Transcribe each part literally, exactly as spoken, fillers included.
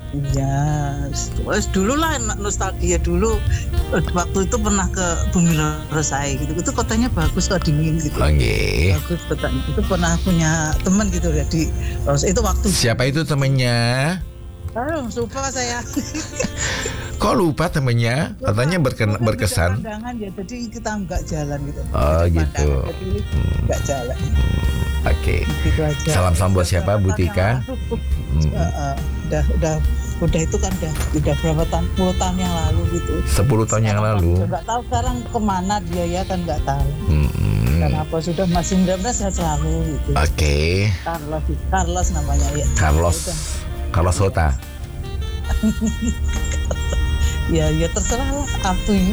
Iya, wes dulu lah nostalgia dulu. Waktu itu pernah ke Bumi Lorosai gitu. Itu kotanya bagus kok, dingin gitu. Oke. Bagus kotanya. Itu pernah punya teman gitu ya di Lorosai. Itu waktu. Siapa itu temennya? Oh, lupa saya. Kok lupa temennya? Katanya berken, berkesan. Pandangan ya, jadi kita nggak jalan gitu. Oh gitu. Jadi nggak jalan. Oke. Gitu aja. Salam-salam buat siapa, Bu Tika? Hmm. Uh, uh, udah udah udah itu kan udah udah berapa tahun, sepuluh tahun yang lalu gitu. sepuluh tahun yang lalu. Nggak tahu sekarang kemana dia ya kan, nggak tahu. Hmm. Kenapa sudah masih muda-muda sehat selalu gitu. Oke. Okay. Carlos, Carlos namanya ya. Carlos. Ya, Carlos Hota. Ya ya terserah lah, up to you.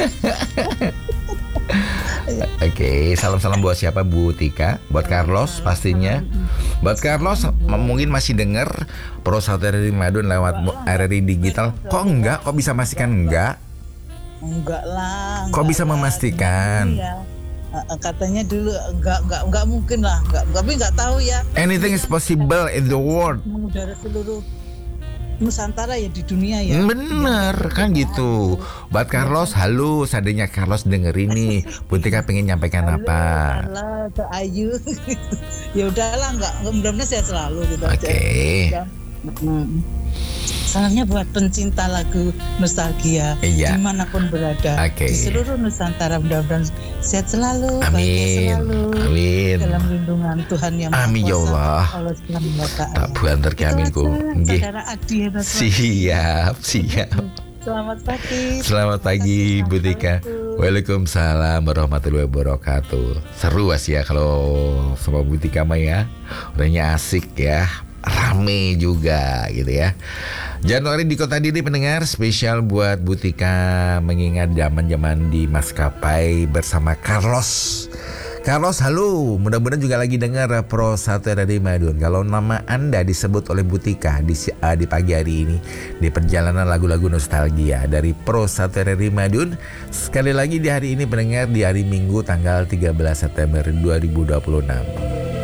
Oke, okay, salam-salam buat siapa, Bu Tika? Buat Carlos pastinya. Buat Carlos mungkin masih dengar Pro satu R R I Madiun lewat R R I Digital. Kok enggak? Kok bisa memastikan enggak? Enggak lah. Kok bisa memastikan? Iya. Katanya dulu enggak enggak enggak mungkin lah, enggak, tapi enggak tahu ya. Anything is possible in the world. Mengudara seluruh Nusantara ya, di dunia ya. Bener kan gitu. Buat Carlos, halo, seandainya Carlos denger ini, Bu Tika pengen nyampaikan halo, apa? Halo, ke Ayu. Ya udahlah, enggak, mudah-mudahan sehat selalu gitu. Oke. Okay. Hmm. Salahnya buat pencinta lagu nostalgia, iya. dimanapun berada, okay. di seluruh Nusantara, mudah-mudahan sehat selalu, amin, selalu, amin, dalam lindungan Tuhan yang Maha amin, ya Allah. Allah Subhanahu wa Ta'ala. Tak buantar ke aminku. Saudara Adi, siap, siap. Selamat pagi. Selamat pagi, Bu Tika. Waalaikumsalam warahmatullahi wabarakatuh. Seru sih ya kalau sama Bu Tika mah ya. Orangnya asik ya. Rame juga gitu ya. Januari di Kota Diri pendengar, spesial buat Bu Tika mengingat zaman-zaman di maskapai bersama Carlos. Carlos, halo, mudah-mudahan juga lagi dengar Pro satu R R I Madiun. Kalau nama Anda disebut oleh Bu Tika di, uh, di pagi hari ini di perjalanan lagu-lagu nostalgia dari Pro satu R R I Madiun. Sekali lagi di hari ini pendengar, di hari Minggu tanggal tiga belas September dua ribu dua puluh enam.